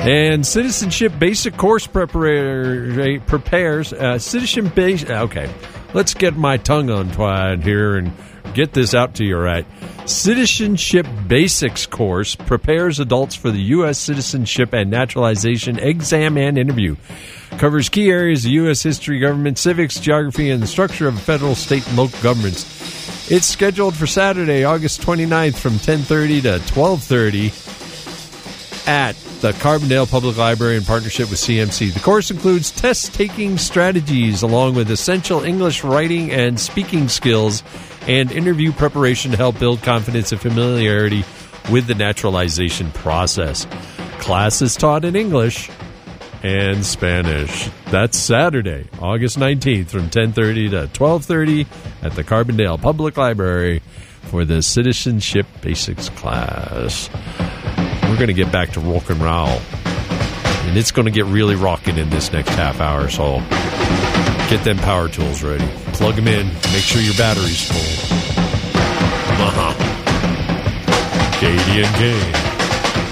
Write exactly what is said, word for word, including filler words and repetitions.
And Citizenship Basic Course prepare, prepares uh, Citizenship Base. Okay, let's get my tongue untwined here and get this out to you right. Citizenship Basics course prepares adults for the U S citizenship and naturalization exam and interview. Covers key areas of U S history, government, civics, geography, and the structure of federal, state, and local governments. It's scheduled for Saturday, August twenty-ninth from ten thirty to twelve thirty at the Carbondale Public Library in partnership with C M C. The course includes test-taking strategies along with essential English writing and speaking skills and interview preparation to help build confidence and familiarity with the naturalization process. Class is taught in English and Spanish. That's Saturday, August nineteenth from ten thirty to twelve thirty at the Carbondale Public Library for the Citizenship Basics class. We're going to get back to rock and roll, and it's going to get really rocking in this next half hour, so get them power tools ready. Plug them in. Make sure your battery's full. Uh-huh. Katie and Kane.